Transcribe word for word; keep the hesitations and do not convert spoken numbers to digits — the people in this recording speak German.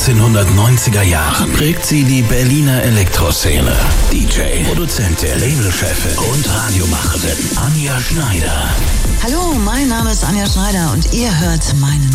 achtzehnhundertneunziger Jahren prägt sie die Berliner Elektroszene. D J, Produzentin, Labelchefin und Radiomacherin Anja Schneider. Hallo, mein Name ist Anja Schneider und ihr hört meinen